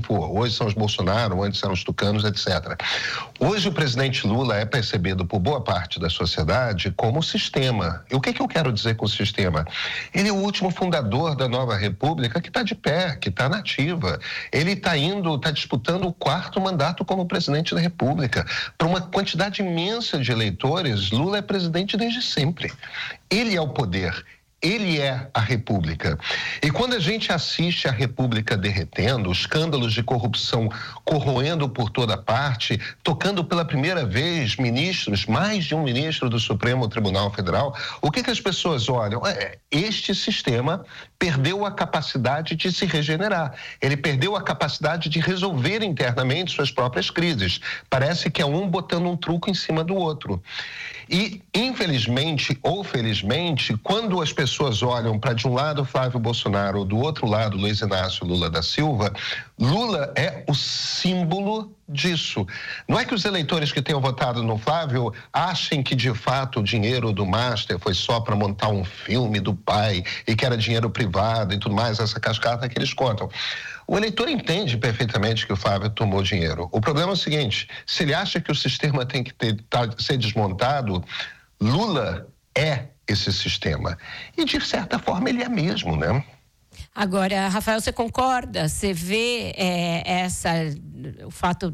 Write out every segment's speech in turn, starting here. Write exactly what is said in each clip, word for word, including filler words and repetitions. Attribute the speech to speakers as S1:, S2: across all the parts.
S1: for. Hoje são os Bolsonaro, antes eram os tucanos, etcétera. Hoje o presidente Lula é percebido por boa parte da sociedade como sistema. E o que, que eu quero dizer com o sistema? Ele é o último fundador da nova república que está de pé, que está na ativa. Ele está indo, está disputando o quarto mandato como presidente da república. Para uma quantidade imensa de eleitores, Lula é presidente desde sempre. Ele é o poder. Ele é a República. E quando a gente assiste a República derretendo, escândalos de corrupção corroendo por toda parte, tocando pela primeira vez ministros, mais de um ministro do Supremo Tribunal Federal, o que que as pessoas olham? É, este sistema perdeu a capacidade de se regenerar. Ele perdeu a capacidade de resolver internamente suas próprias crises. Parece que é um botando um truco em cima do outro. E, infelizmente ou felizmente, quando as pessoas olham para de um lado Flávio Bolsonaro, do outro lado Luiz Inácio Lula da Silva, Lula é o símbolo disso. Não é que os eleitores que tenham votado no Flávio achem que de fato o dinheiro do Master foi só para montar um filme do pai e que era dinheiro privado e tudo mais, essa cascata que eles contam. O eleitor entende perfeitamente que o Flávio tomou dinheiro. O problema é o seguinte: se ele acha que o sistema tem que ter, tá, ser desmontado, Lula é esse sistema. E, de certa forma, ele é mesmo, né?
S2: Agora, Rafael, você concorda? Você vê é, essa, o fato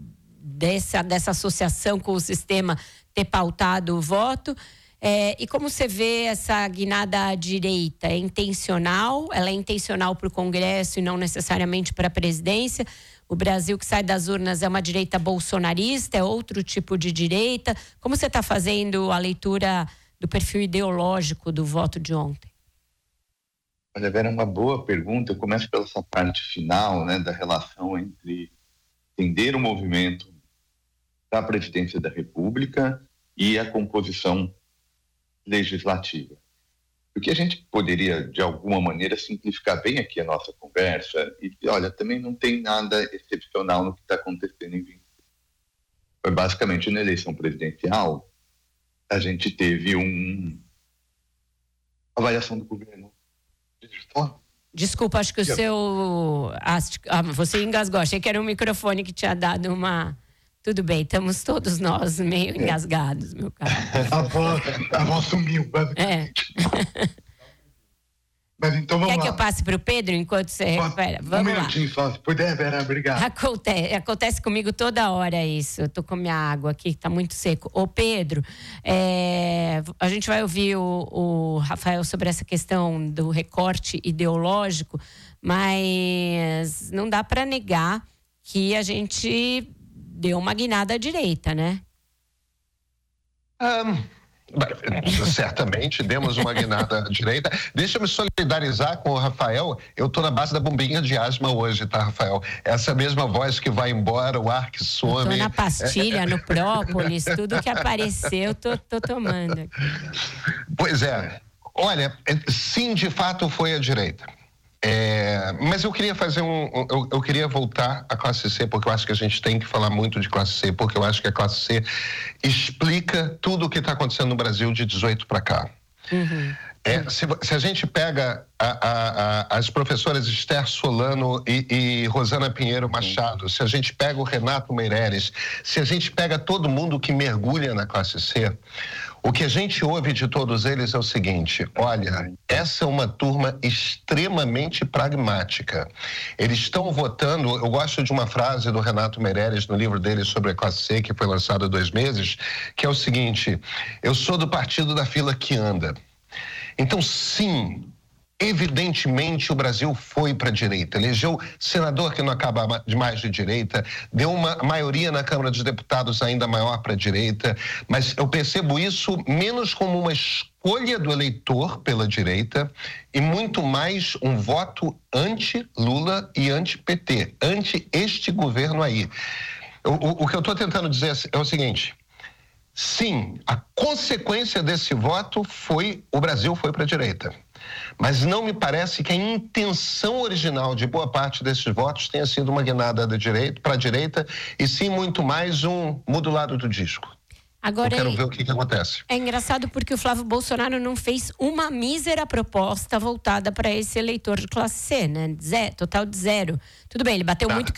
S2: dessa, dessa associação com o sistema ter pautado o voto? É, e como você vê essa guinada à direita? É intencional? Ela é intencional para o Congresso e não necessariamente para a presidência? O Brasil que sai das urnas é uma direita bolsonarista? É outro tipo de direita? Como você está fazendo a leitura do perfil ideológico do voto de ontem?
S3: Olha, Vera, é uma boa pergunta. Eu começo pela essa parte final, né, da relação entre entender o movimento da presidência da República e a composição legislativa. Porque a gente poderia, de alguma maneira, simplificar bem aqui a nossa conversa e, olha, também não tem nada excepcional no que está acontecendo em vinte e cinco. Foi basicamente na eleição presidencial, a gente teve um avaliação do governo.
S2: Desculpa, acho que o seu... Ah, você engasgou, achei que era um microfone que tinha dado uma... Tudo bem, estamos todos nós meio engasgados, meu caro.
S4: A voz, a voz sumiu, basicamente.
S2: É.
S4: Mas então vamos
S2: Quer
S4: lá.
S2: que eu passe para o Pedro enquanto você recupera? Vamos
S4: um
S2: lá.
S4: minutinho só, se puder, Vera, obrigado.
S2: Acontece, acontece comigo toda hora isso. Eu tô com minha água aqui, que tá muito seco. Ô, Pedro, é, a gente vai ouvir o, o Rafael sobre essa questão do recorte ideológico, mas não dá para negar que a gente deu uma guinada à direita, né?
S1: Um... Certamente demos uma guinada à direita. Deixa eu me solidarizar com o Rafael. Eu estou na base da bombinha de asma hoje, tá, Rafael? Essa mesma voz que vai embora, o ar que some.
S2: Estou na pastilha, no própolis, tudo que apareceu, tô, tô tomando.
S1: Pois é. Olha, sim, de fato foi a direita. É, mas eu queria fazer um... Eu, eu queria voltar à classe C, porque eu acho que a gente tem que falar muito de classe C, porque eu acho que a classe C explica tudo o que está acontecendo no Brasil de dezoito para cá.
S2: Uhum.
S1: É, se, se a gente pega a, a, a, as professoras Esther Solano e, e Rosana Pinheiro Machado, se a gente pega o Renato Meireles, se a gente pega todo mundo que mergulha na classe C, o que a gente ouve de todos eles é o seguinte: olha, essa é uma turma extremamente pragmática. Eles estão votando. Eu gosto de uma frase do Renato Meireles no livro dele sobre a classe C, que foi lançado há dois meses, que é o seguinte: eu sou do partido da fila que anda. Então, sim, evidentemente o Brasil foi para a direita, elegeu senador que não acaba de mais de direita, deu uma maioria na Câmara dos Deputados ainda maior para a direita, mas eu percebo isso menos como uma escolha do eleitor pela direita e muito mais um voto anti-Lula e anti-P T, anti este governo aí. O, o, o que eu estou tentando dizer é o seguinte: sim, a consequência desse voto foi o Brasil foi para a direita. Mas não me parece que a intenção original de boa parte desses votos tenha sido uma guinada da direita, para a direita, e sim muito mais um muda o lado do disco.
S2: Agora,
S1: eu quero
S2: é,
S1: ver o que, que acontece.
S2: É engraçado porque o Flávio Bolsonaro não fez uma mísera proposta voltada para esse eleitor de classe C, né? Zé, total de zero. Tudo bem, ele bateu
S1: Tá.
S2: muito